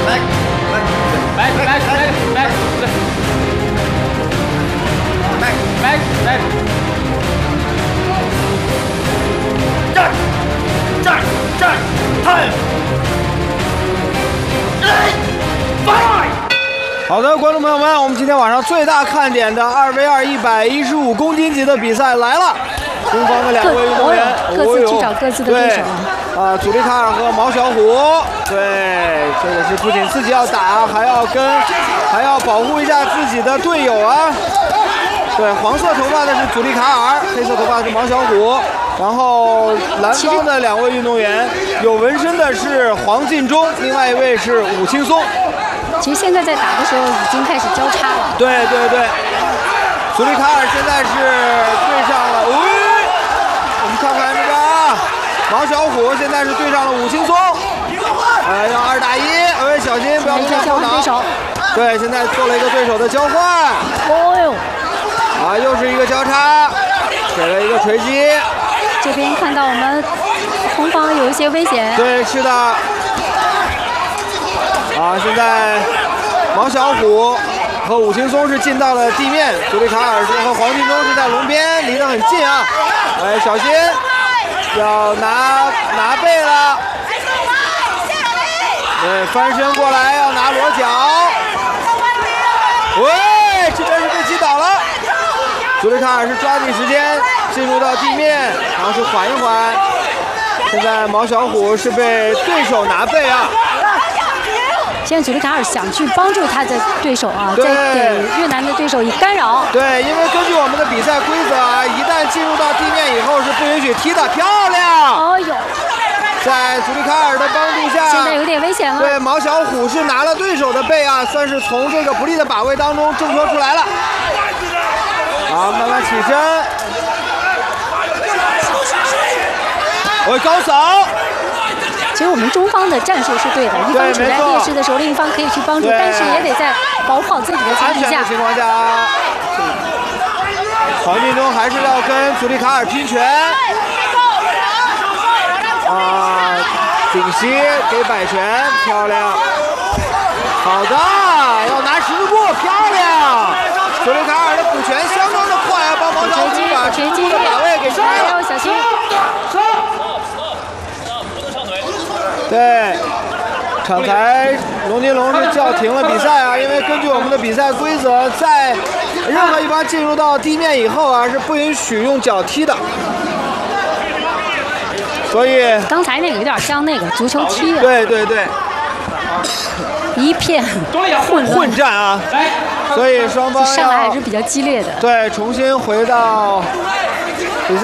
好的，观众朋友们，我们今天晚上最大看点的2v2 115公斤级的比赛来了。中方的两位运动员各自去找各自的对手。 祖利卡尔和毛小虎，对，这个是不仅自己要打，还要保护一下自己的队友啊。对，黄色头发的是祖利卡尔，黑色头发的是毛小虎。然后蓝方的两位运动员，有纹身的是黄进忠，另外一位是武青松。 其实现在在打的时候已经开始交叉了。 对，祖利卡尔现在是对上了，我们看看这个毛小虎现在是对上了武青松，要2打1，小心不要碰后脑。对，现在做了一个对手的交换。又是一个交叉，给了一个锤击。 这边看到我们红方有一些危险。 对，是的。现在毛小虎和武青松是进到了地面，祖利卡尔和黄进忠是在笼边，离得很近啊！小心，要拿背了。对，翻身过来要拿裸脚。这边是被击倒了。祖利卡尔是抓紧时间进入到地面，然后是缓一缓。现在毛小虎是被对手拿背啊。 现在祖利卡尔想去帮助他的对手啊，在给越南的对手以干扰。 对，因为根据我们的比赛规则啊，一旦进入到地面以后是不允许踢的。漂亮！在祖利卡尔的帮助下， 现在有点危险了。 对，毛小虎是拿了对手的背啊，算是从这个不利的把位当中挣脱出来了。好，慢慢起身。高扫。 其实我们中方的战术是对的，一方处在劣势的时候，另一方可以去帮助，但是也得在保护好自己的前提下。 安全的情况下，黄进忠还是要跟祖利卡尔拼拳。顶膝给摆拳，漂亮。好的，要拿十字步，漂亮。祖利卡尔的补拳相当的快啊，帮毛小虎把十字步的把位给拆了。 小心。 对，场裁龙金龙是叫停了比赛啊，因为根据我们的比赛规则，在任何一方进入到地面以后啊，是不允许用脚踢的。所以刚才那个有点像那个足球踢的。 对， 一片混战啊，所以双方上来还是比较激烈的。 对，重新回到比赛。